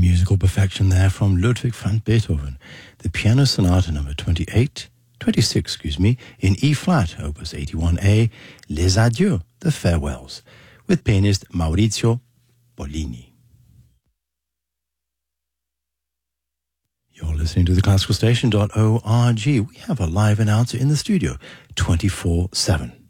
musical perfection there from Ludwig van Beethoven, the Piano Sonata number 26, in E-flat, opus 81A, Les Adieux, the Farewells, with pianist Maurizio Pollini. You're listening to theclassicalstation.org. We have a live announcer in the studio 24/7.